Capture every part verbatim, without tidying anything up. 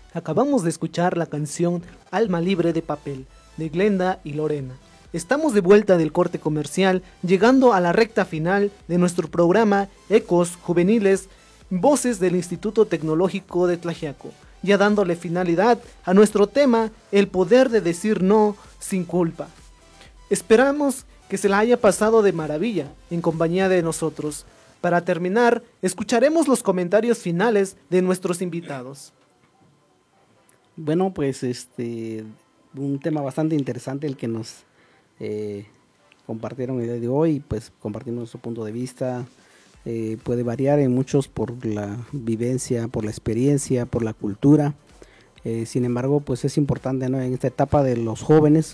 Acabamos de escuchar la canción Alma Libre de Papel, de Glenda y Lorena. Estamos de vuelta del corte comercial, llegando a la recta final de nuestro programa Ecos Juveniles, Voces del Instituto Tecnológico de Tlaxiaco, ya dándole finalidad a nuestro tema, el poder de decir no sin culpa. Esperamos que se la haya pasado de maravilla en compañía de nosotros. Para terminar, escucharemos los comentarios finales de nuestros invitados. Bueno, pues este un tema bastante interesante el que nos eh, compartieron el día de hoy, pues compartimos nuestro punto de vista. Eh, puede variar en muchos por la vivencia, por la experiencia, por la cultura. Eh, sin embargo, pues es importante, ¿no?, en esta etapa de los jóvenes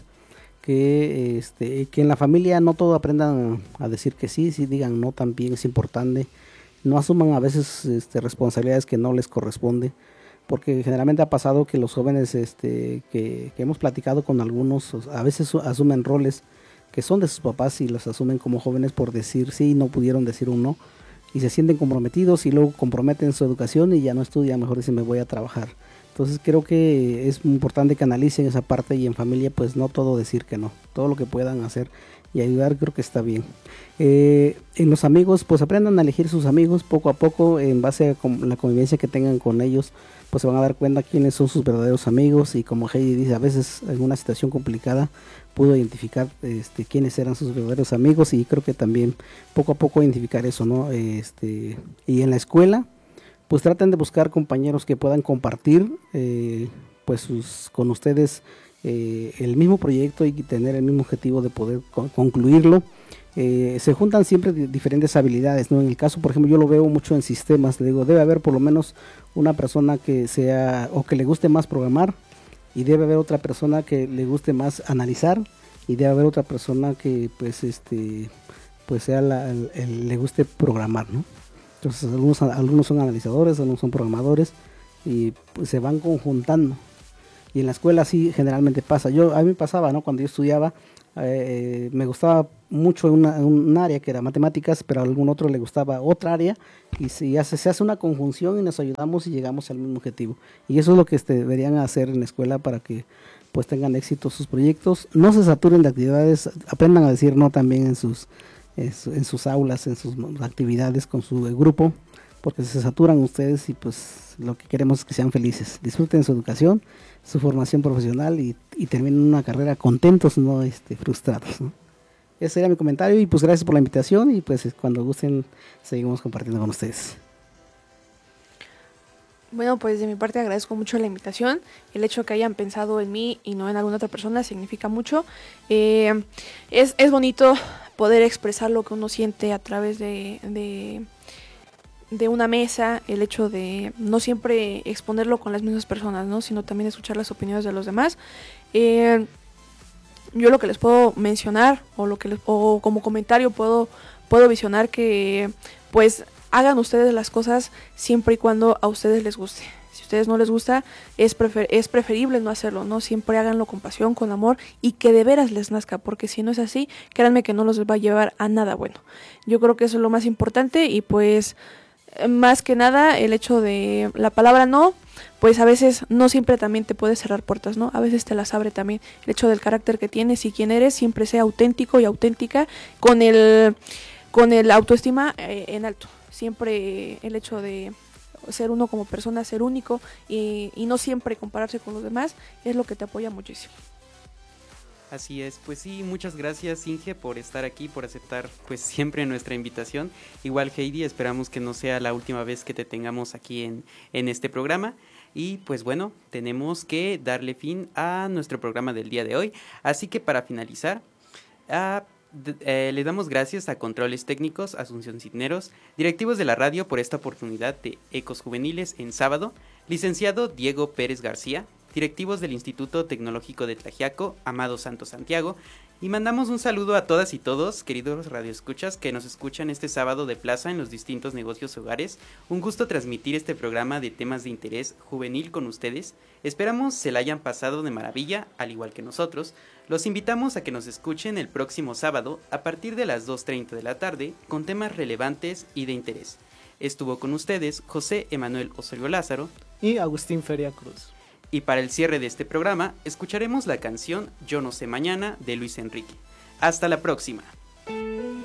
que, este, que en la familia no todo aprendan a decir que sí, sí digan no también es importante. No asuman a veces este, responsabilidades que no les corresponden, porque generalmente ha pasado que los jóvenes este, que, que hemos platicado con algunos, a veces asumen roles que son de sus papás y los asumen como jóvenes por decir sí, no pudieron decir un no, y se sienten comprometidos y luego comprometen su educación y ya no estudian, mejor dicen me voy a trabajar. Entonces creo que es importante que analicen esa parte y en familia pues no todo decir que no, todo lo que puedan hacer y ayudar creo que está bien. Eh, en los amigos pues aprendan a elegir sus amigos poco a poco en base a la convivencia que tengan con ellos, pues se van a dar cuenta quiénes son sus verdaderos amigos y como Heidi dice, a veces en una situación complicada pudo identificar este, quiénes eran sus verdaderos amigos y creo que también poco a poco identificar eso, ¿no? Este, y en la escuela pues traten de buscar compañeros que puedan compartir eh, pues sus, con ustedes eh, el mismo proyecto y tener el mismo objetivo de poder con, concluirlo. Eh, se juntan siempre diferentes habilidades, ¿no? En el caso, por ejemplo, yo lo veo mucho en sistemas, le digo, debe haber por lo menos una persona que sea o que le guste más programar y debe haber otra persona que le guste más analizar y debe haber otra persona que pues este pues sea la, el, el, le guste programar, ¿no? Entonces algunos, algunos son analizadores, algunos son programadores y pues, se van conjuntando. Y en la escuela sí generalmente pasa. Yo, a mí me pasaba, ¿no? Cuando yo estudiaba, eh, me gustaba mucho una, un área que era matemáticas, pero a algún otro le gustaba otra área y se hace, se hace una conjunción y nos ayudamos y llegamos al mismo objetivo. Y eso es lo que este, deberían hacer en la escuela para que pues tengan éxito sus proyectos. No se saturen de actividades, aprendan a decir no también en sus en sus aulas, en sus actividades con su grupo, porque se saturan ustedes y pues lo que queremos es que sean felices, disfruten su educación, su formación profesional y, y terminen una carrera contentos, no este, frustrados, ¿no? Ese sería mi comentario y pues gracias por la invitación y pues cuando gusten seguimos compartiendo con ustedes. Bueno, pues de mi parte agradezco mucho la invitación. El hecho que hayan pensado en mí y no en alguna otra persona significa mucho. Eh, es, es bonito poder expresar lo que uno siente a través de, de, de una mesa, el hecho de no siempre exponerlo con las mismas personas, ¿no?, sino también escuchar las opiniones de los demás. Eh, yo lo que les puedo mencionar o lo que les, o como comentario puedo, puedo visionar que pues hagan ustedes las cosas siempre y cuando a ustedes les guste. Si a ustedes no les gusta, es, prefer- es preferible no hacerlo, ¿no? Siempre háganlo con pasión, con amor y que de veras les nazca, porque si no es así, créanme que no los va a llevar a nada bueno. Yo creo que eso es lo más importante y pues más que nada el hecho de la palabra no, pues a veces no siempre también te puede cerrar puertas, ¿no? A veces te las abre también. El hecho del carácter que tienes y quién eres, siempre sea auténtico y auténtica con el, con el autoestima eh, en alto. Siempre el hecho de ser uno como persona, ser único y, y no siempre compararse con los demás es lo que te apoya muchísimo. Así es, pues sí, muchas gracias Inge por estar aquí, por aceptar pues siempre nuestra invitación. Igual Heidi, esperamos que no sea la última vez que te tengamos aquí en, en este programa. Y pues bueno, tenemos que darle fin a nuestro programa del día de hoy. Así que para finalizar, a Eh, le damos gracias a Controles Técnicos, Asunción Cisneros, directivos de la radio por esta oportunidad de Ecos Juveniles en sábado, licenciado Diego Pérez García, directivos del Instituto Tecnológico de Tlaxiaco, Amado Santos Santiago, y mandamos un saludo a todas y todos, queridos radioescuchas que nos escuchan este sábado de plaza en los distintos negocios hogares. Un gusto transmitir este programa de temas de interés juvenil con ustedes. Esperamos se la hayan pasado de maravilla, al igual que nosotros. Los invitamos a que nos escuchen el próximo sábado a partir de las dos treinta de la tarde con temas relevantes y de interés. Estuvo con ustedes José Emanuel Osorio Lázaro y Agustín Feria Cruz. Y para el cierre de este programa, escucharemos la canción Yo no sé mañana de Luis Enrique. Hasta la próxima.